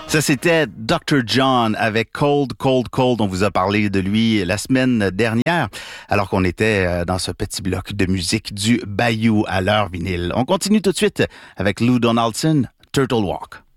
Ça, c'était Dr. John avec Cold, Cold, Cold. On vous a parlé de lui la semaine dernière, alors qu'on était dans ce petit bloc de musique du Bayou à l'heure vinyle. On continue tout de suite avec Lou Donaldson, Turtle Walk.